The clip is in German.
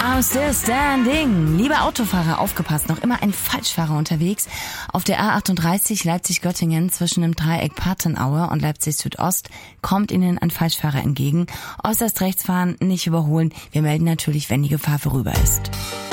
Outstanding! Lieber Autofahrer, aufgepasst, noch immer ein Falschfahrer unterwegs. Auf der A38 Leipzig-Göttingen zwischen dem Dreieck Patenaue und Leipzig-Südost kommt Ihnen ein Falschfahrer entgegen. Äußerst rechts fahren, nicht überholen. Wir melden natürlich, wenn die Gefahr vorüber ist.